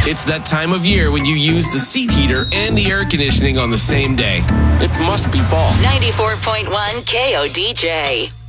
It's that time of year when you use the seat heater and the air conditioning on the same day. It must be fall. 94.1 KODJ.